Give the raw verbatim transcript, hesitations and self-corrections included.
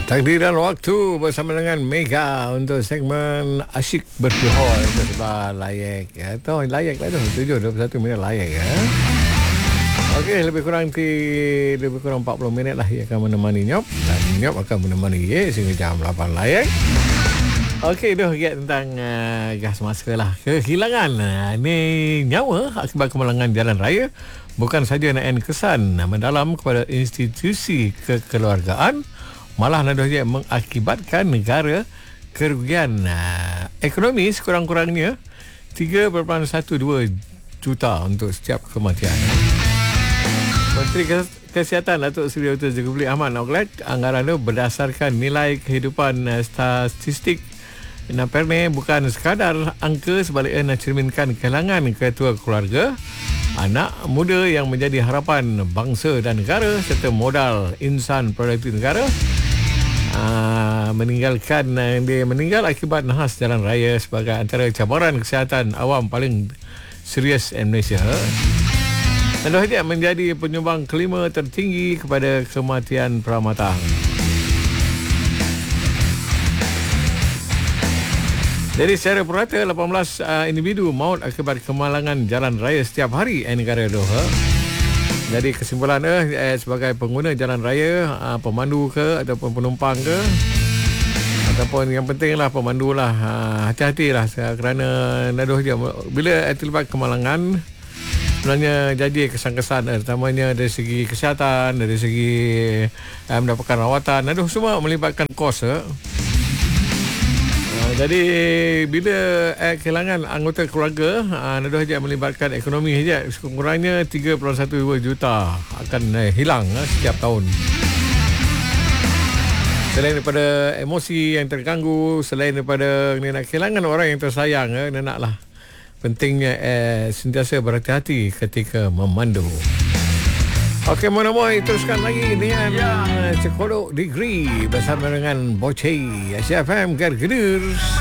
Takdiran waktu bersama dengan Mega untuk segmen Asyik Berjohor untuk sebelah layak ya. Tahu layak lah tu. tujuh dua puluh satu minit layak ya. Okey, lebih kurang ti, lebih kurang empat puluh minit lah ia akan menemani Nyop dan Nyop akan menemani ye sehingga jam lapan layak. Okey, dah get tentang uh, gas masker lah. Kehilangan uh, ni nyawa akibat kemalangan jalan raya bukan saja naik kesan mendalam kepada institusi kekeluargaan, malah nadahnya mengakibatkan negara kerugian uh, ekonomi sekurang-kurangnya tiga perpuluhan dua belas juta untuk setiap kematian. Menteri Kesihatan Datuk Seri Doktor Zulkifli Ahmad Noglet, anggaran itu berdasarkan nilai kehidupan uh, statistik Naperne, bukan sekadar angka, sebaliknya mencerminkan kehilangan ketua keluarga, anak muda yang menjadi harapan bangsa dan negara serta modal insan produktif negara. Uh, meninggalkan uh, dia meninggal akibat nahas jalan raya sebagai antara cabaran kesihatan awam paling serius di Malaysia. Dan dia menjadi penyumbang kelima tertinggi kepada kematian peramatan. Jadi secara purata lapan belas uh, individu maut akibat kemalangan jalan raya setiap hari di negara Doha. Jadi kesimpulan eh, sebagai pengguna jalan raya, uh, pemandu ke ataupun penumpang ke, ataupun yang pentinglah pemandu lah, uh, hati-hatilah kerana naduh dia bila terlibat kemalangan sebenarnya jadi kesan-kesan, terutamanya dari segi kesihatan, dari segi uh, mendapatkan rawatan, naduh semua melibatkan kos. Eh. Jadi bila eh, kehilangan anggota keluarga, uh, naduh saja melibatkan ekonomi saja, sekurang-kurangnya tiga perpuluhan dua belas juta akan eh, hilang eh, setiap tahun. Selain daripada emosi yang terganggu, selain daripada ni nak kehilangan orang yang tersayang, eh, naklah pentingnya eh, sentiasa berhati-hati ketika memandu. Okey, mana-mana teruskan lagi dengan ya. Sekolok Degree bersama dengan Bocey Asia F M Gergeders.